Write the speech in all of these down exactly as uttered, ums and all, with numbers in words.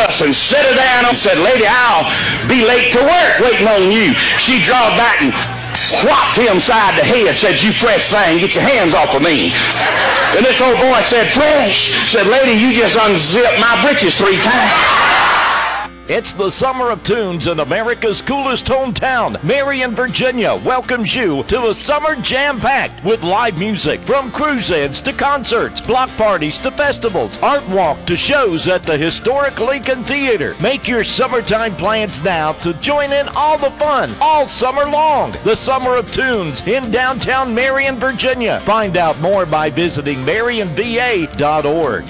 bus and set her down and said, lady, I'll be late to work waiting on you. She drawed back and whopped him side the head, said, you fresh thing, get your hands off of me. And this old boy said, fresh? Said, lady, you just unzipped my britches three times. It's the Summer of Tunes in America's coolest hometown. Marion, Virginia welcomes you to a summer jam-packed with live music from cruise-ins to concerts, block parties to festivals, art walk to shows at the historic Lincoln Theater. Make your summertime plans now to join in all the fun all summer long. The Summer of Tunes in downtown Marion, Virginia. Find out more by visiting marion v a dot org.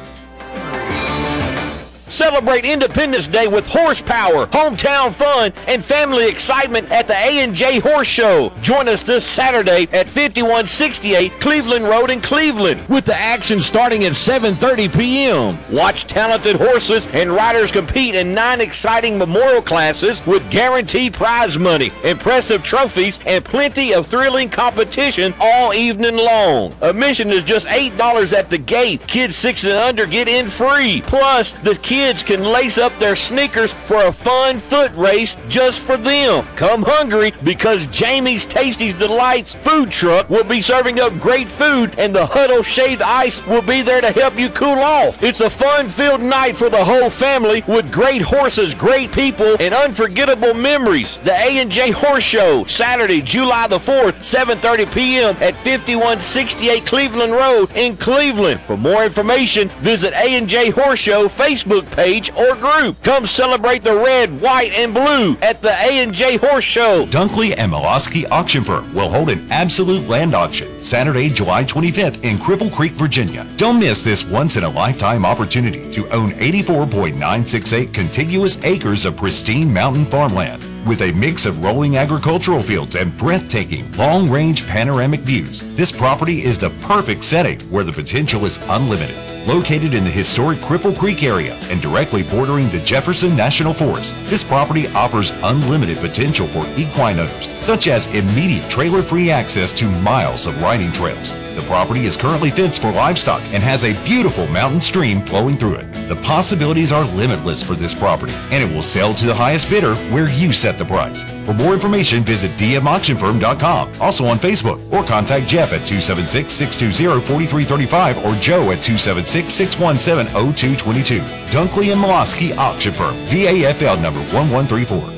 Celebrate Independence Day with horsepower, hometown fun, and family excitement at the A and J Horse Show. Join us this Saturday at fifty-one sixty-eight Cleveland Road in Cleveland, with the action starting at seven thirty p.m. Watch talented horses and riders compete in nine exciting memorial classes with guaranteed prize money, impressive trophies, and plenty of thrilling competition all evening long. Admission is just eight dollars at the gate. Kids six and under get in free. Plus, the kids Kids can lace up their sneakers for a fun foot race just for them. Come hungry, because Jamie's Tasty's Delights food truck will be serving up great food, and the Huddle Shaved Ice will be there to help you cool off. It's a fun-filled night for the whole family with great horses, great people, and unforgettable memories. The A and J Horse Show, Saturday, July the fourth, seven thirty p.m. at fifty-one sixty-eight Cleveland Road in Cleveland. For more information, visit A and J Horse Show Facebook page or group. Come celebrate the red, white, and blue at the A and J Horse Show. Dunkley and Milosky Auction Firm will hold an absolute land auction Saturday, July twenty-fifth in Cripple Creek, Virginia. Don't miss this once-in-a-lifetime opportunity to own eighty-four point nine six eight contiguous acres of pristine mountain farmland. With a mix of rolling agricultural fields and breathtaking long-range panoramic views, this property is the perfect setting where the potential is unlimited. Located in the historic Cripple Creek area and directly bordering the Jefferson National Forest, this property offers unlimited potential for equine owners, such as immediate trailer-free access to miles of riding trails. The property is currently fenced for livestock and has a beautiful mountain stream flowing through it. The possibilities are limitless for this property, and it will sell to the highest bidder where you set the price. For more information, visit d m auction firm dot com, also on Facebook, or contact Jeff at two seven six, six two zero, four three three five or Joe at two seven six, six one seven, zero two two two. Dunkley and Milosky Auction Firm, V A F L number one one three four.